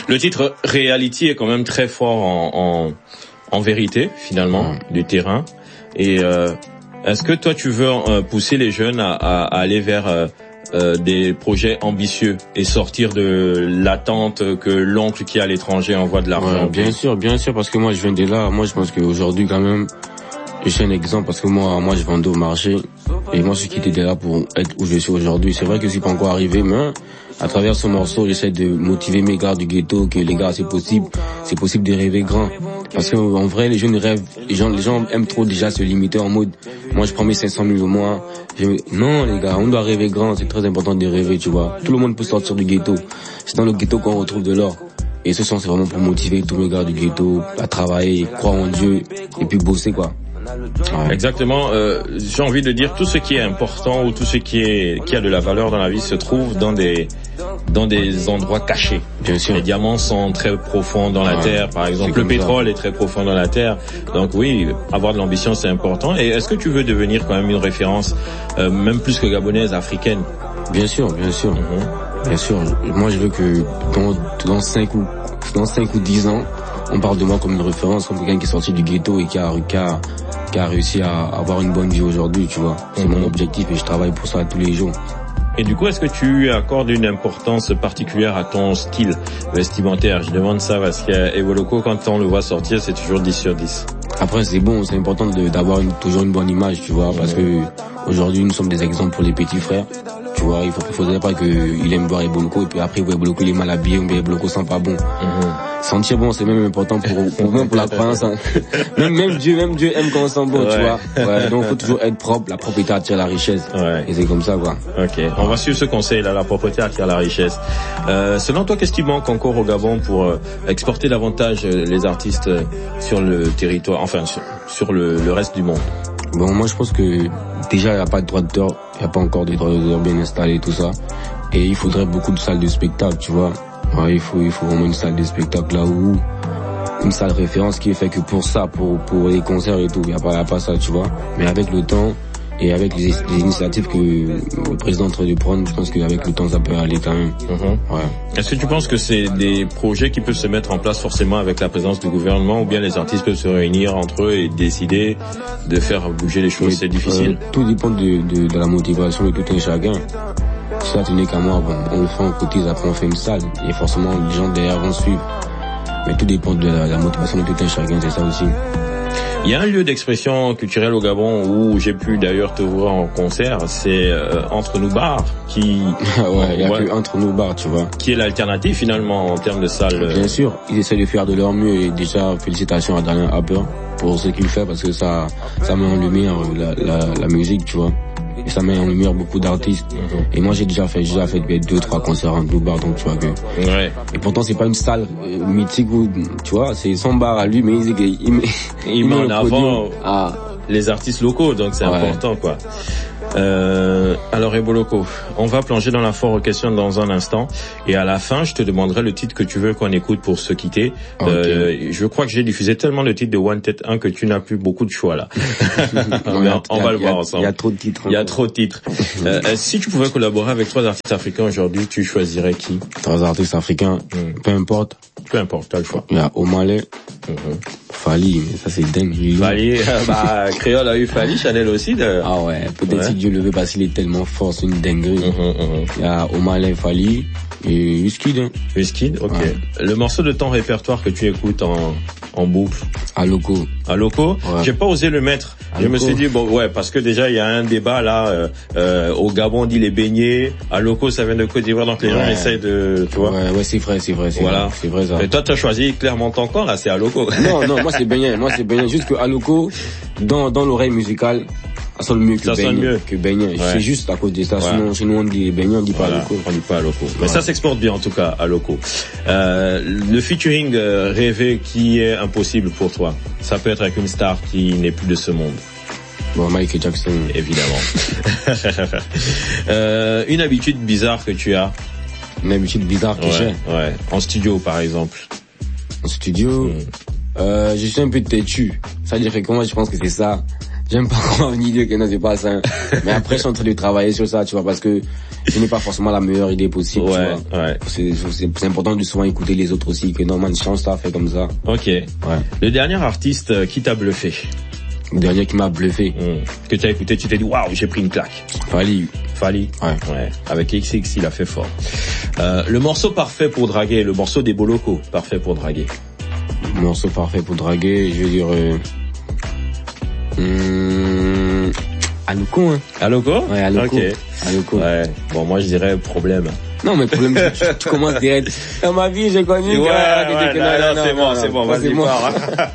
Le titre Reality est quand même très fort en vérité, finalement, du terrain. Et est-ce que toi, tu veux pousser les jeunes à aller vers des projets ambitieux et sortir de l'attente que l'oncle qui est à l'étranger envoie de l'argent? Bien sûr, parce que moi, je viens de là. Moi, je pense qu'aujourd'hui, quand même, je suis un exemple parce que moi, je vendais au marché. Et moi, je suis quitté de là pour être où je suis aujourd'hui. C'est vrai que je suis pas encore arrivé, mais à travers ce morceau, j'essaie de motiver mes gars du ghetto que les gars, c'est possible de rêver grand. Parce que en vrai, les jeunes rêvent, les gens aiment trop déjà se limiter en mode, moi je prends mes 500 000 au mois. Non les gars, on doit rêver grand, c'est très important de rêver, tu vois. Tout le monde peut sortir du ghetto. C'est dans le ghetto qu'on retrouve de l'or. Et ce son, c'est vraiment pour motiver tous mes gars du ghetto à travailler, croire en Dieu et puis bosser quoi. Ouais. Exactement. J'ai envie de dire tout ce qui est important ou tout ce qui a de la valeur dans la vie se trouve dans des endroits cachés. Bien sûr. Les diamants sont très profonds dans la terre, par exemple. Le pétrole est très profond dans la terre. Donc oui, avoir de l'ambition, c'est important. Et est-ce que tu veux devenir quand même une référence, même plus que gabonaise, africaine? Bien sûr. Bien sûr. Moi, je veux que dans 5 ou 10 ans, on parle de moi comme une référence, comme quelqu'un qui est sorti du ghetto et qui a réussi à avoir une bonne vie aujourd'hui, tu vois. C'est mon objectif et je travaille pour ça tous les jours. Et du coup, est-ce que tu accordes une importance particulière à ton style vestimentaire? Je demande ça parce qu'Eboloko, quand on le voit sortir, c'est toujours 10 sur 10. Après, c'est bon, c'est important d'avoir toujours une bonne image, tu vois, parce que aujourd'hui, nous sommes des exemples pour les petits frères. Tu vois, il faudrait pas qu'il aime voir Eboloko et puis après, Eboloko, il est mal habillé ou bien Eboloko sent pas bon. Sentir bon, c'est même important pour la croyance, hein. Même Dieu aime quand on sent bon, tu vois. Ouais, donc faut toujours être propre, la propreté attire la richesse. Ouais. Et c'est comme ça, quoi. Ok. On va suivre ce conseil là, la propreté attire la richesse. Selon toi, qu'est-ce qui manque encore au Gabon pour exporter davantage les artistes sur le territoire, enfin, sur le reste du monde? Bon, moi, je pense que déjà, il n'y a pas de droit d'auteur, il n'y a pas encore des droits d'auteur bien installés et tout ça. Et il faudrait beaucoup de salles de spectacle, tu vois. Ouais, il faut vraiment une salle de spectacle là où une salle référence qui est fait que pour ça, pour les concerts et tout. Il y a pas ça, tu vois. Mais avec le temps et avec les initiatives que le président est en train de prendre, je pense qu'avec le temps ça peut aller quand même. Ouais. Est-ce que tu penses que c'est des projets qui peuvent se mettre en place forcément avec la présence du gouvernement ou bien les artistes peuvent se réunir entre eux et décider de faire bouger les choses? C'est difficile. Tout dépend de la motivation de tout un chacun. Si ça tenait qu'à moi, bon, on le fait, on cotise, après on fait une salle, et forcément les gens derrière vont suivre. Mais tout dépend de la motivation de tout un chacun, c'est ça aussi. Il y a un lieu d'expression culturelle au Gabon où j'ai pu d'ailleurs te voir en concert, c'est Entre nous bars qui... ouais, il y a que Entre nous bars, tu vois. Qui est l'alternative finalement en termes de salle. Bien sûr, ils essaient de faire de leur mieux et déjà félicitations à Daniel Harper pour ce qu'il fait parce que ça met en lumière la musique, tu vois. Et ça met en lumière beaucoup d'artistes. Et moi j'ai déjà fait 2-3 concerts en deux bars, donc tu vois que. Ouais. Et pourtant c'est pas une salle mythique où, tu vois, c'est son bar à lui, mais il met en avant les artistes locaux, donc c'est important quoi. Alors Eboloko, on va plonger dans la foire question dans un instant et à la fin je te demanderai le titre que tu veux qu'on écoute pour se quitter. Okay. Je crois que j'ai diffusé tellement de titres de One Tête 1 que tu n'as plus beaucoup de choix là. on va le voir ensemble. Il y a trop de titres. Il y a trop de titres. Si tu pouvais collaborer avec 3 artistes africains aujourd'hui, tu choisirais qui? 3 artistes africains, peu importe, t'as le choix. Il y a Omalé, Fali, mais ça c'est dingue. Fali, Créole a eu Fali, Chanel aussi. Ah ouais, peut-être si Dieu le veut parce qu'il est tellement fort, c'est une dinguerie. Il y a Omalé, Fali et Wizkid. Wizkid, ok. Ouais. Le morceau de ton répertoire que tu écoutes en boucle. Aloko. Ouais. J'ai pas osé le mettre. Je me suis dit parce que déjà il y a un débat là au Gabon on dit les beignets, Aloko ça vient de Côte d'Ivoire donc les gens essayent de tu vois. Ouais, c'est vrai. Voilà. C'est vrai ça. Et toi tu as choisi clairement ton camp là, c'est Aloko. Non, moi c'est beignet, juste que Aloko dans l'oreille musicale ça sonne mieux que beignet. C'est juste à cause de ça, sinon chez nous on dit beignet, on dit pas Aloko. On dit pas Aloko. Mais ça s'exporte bien en tout cas Aloko. Le featuring rêvé qui est impossible pour toi, ça peut être avec une star qui n'est plus de ce monde. Bon, Michael Jackson. Évidemment. Une habitude bizarre que tu as. Une habitude bizarre que j'ai. Ouais. En studio, par exemple. En studio, je suis un peu têtu. Ça veut dire que moi, je pense que c'est ça. J'aime pas croire une idée que non, c'est pas ça. Mais après, je suis en train de travailler sur ça, tu vois, parce que je n'ai pas forcément la meilleure idée possible, tu vois. Ouais. C'est important de souvent écouter les autres aussi, que non, man, change ça, fait comme ça. Ok. Ouais. Le dernier artiste qui t'a bluffé? Le dernier qui m'a bluffé. Que t'as écouté, tu t'es dit, waouh, j'ai pris une claque. Fali. Ouais. Avec XX, il a fait fort. Le morceau parfait pour draguer, le morceau des Boloko, parfait pour draguer. Le morceau parfait pour draguer, je veux dire, Aloko, hein. Aloko? Ouais, Aloko. Ok. Aloko. Ouais. Bon, moi, je dirais problème. Non, mais le problème, tu commences direct. Dans ma vie, j'ai connu. Non, c'est bon, vas-y, pars.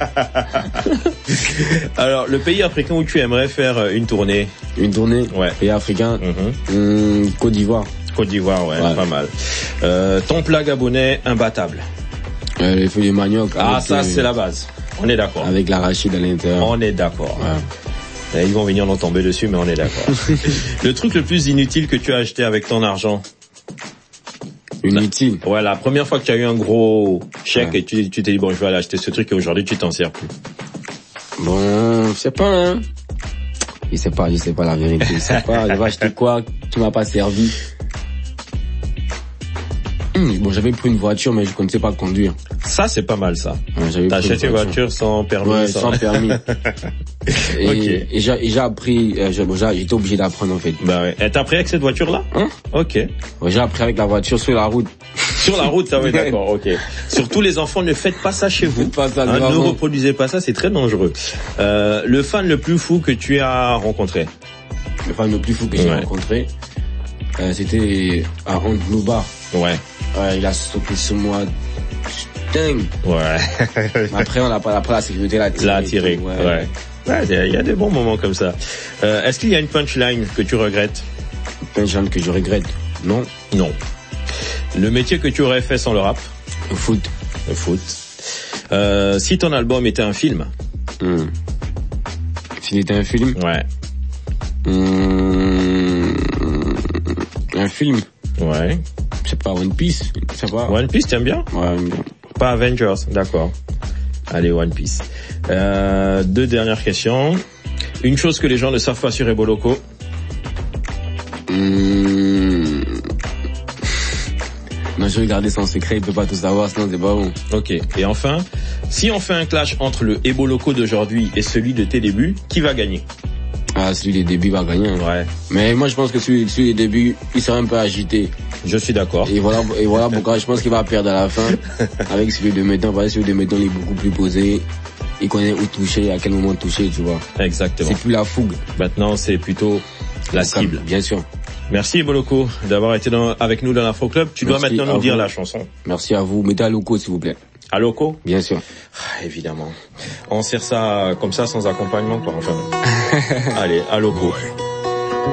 Alors, le pays africain où tu aimerais faire une tournée? Une tournée? Ouais. Pays africain? Côte d'Ivoire. Côte d'Ivoire, ouais, pas mal. Ton plat gabonais imbattable? Les feuilles de manioc. Ah, ça, c'est la base. On est d'accord. Avec l'arachide à l'intérieur. On est d'accord. Ouais. Ils vont venir nous tomber dessus, mais on est d'accord. Le truc le plus inutile que tu as acheté avec ton argent? Inutile? Ouais, la première fois que tu as eu un gros chèque et tu t'es dit, bon, je vais aller acheter ce truc et aujourd'hui, tu t'en sers plus. Bon, je sais pas, hein. Je sais pas la vérité. Je sais pas, je vais acheter quoi qui m'a pas servi. Bon, j'avais pris une voiture, mais je connaissais pas conduire. Ça, c'est pas mal, ça. Ouais, t'achètes une voiture sans permis. Ouais, sans permis. Et j'ai appris, j'étais obligé d'apprendre, en fait. Bah ouais. Et t'as appris avec cette voiture-là? Ok. Ouais, j'ai appris avec la voiture sur la route. Sur la route, ça oui, d'accord, ok. Surtout les enfants, ne faites pas ça chez vous. Pas ça, ne reproduisez pas ça, c'est très dangereux. Le fan le plus fou que tu as rencontré? Le fan le plus fou que j'ai rencontré, c'était à Antenouba. Ouais. Ouais, il a sauté sur moi. Dingue. Ouais. Après, la sécurité l'a tiré. Ouais. Ouais, il y a des bons moments comme ça. Est-ce qu'il y a une punchline que tu regrettes? Une punchline que je regrette? Non. Non. Le métier que tu aurais fait sans le rap? Le foot. Le foot. Si ton album était un film? S'il était un film? Ouais. Un film? Ouais. Je sais pas, One Piece, je sais pas. One Piece, t'aimes bien? Ouais, bien. Pas Avengers, d'accord. Allez, One Piece. 2 dernières questions. Une chose que les gens ne savent pas sur Eboloko? Non, je vais garder son secret, il peut pas tout savoir, sinon c'est pas bon. Ok. Et enfin, si on fait un clash entre le Eboloko d'aujourd'hui et celui de tes débuts, qui va gagner? Ah, celui des débuts va gagner. Hein. Ouais. Mais moi, je pense que celui des débuts, il sera un peu agité. Je suis d'accord. Et voilà pourquoi je pense qu'il va perdre à la fin avec celui de maintenant. Parce que celui de maintenant, il est beaucoup plus posé. Il connaît où toucher, à quel moment toucher, tu vois. Exactement. C'est plus la fougue. Maintenant, c'est plutôt la cible. Bien sûr. Merci Eboloko d'avoir été avec nous dans l'Afro Club. Tu dois maintenant nous dire la chanson. Merci à vous. Mettez Aloko, s'il vous plaît. Aloko? Bien sûr. Évidemment. On sert ça comme ça sans accompagnement, quoi. Enfin. Allez, Aloko.